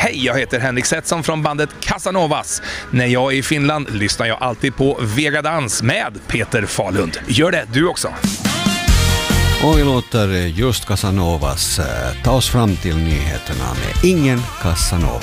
Hej, jag heter Henrik Setson från bandet Casanovas. När jag är i Finland lyssnar jag alltid på Vegadans med Peter Falund. Gör det du också. Och vi låter just Casanovas ta oss fram till nyheterna med ingen Casanova.